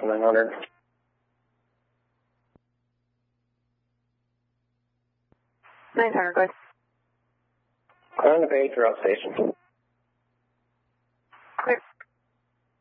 Boston 900. Go ahead. On the page, route station.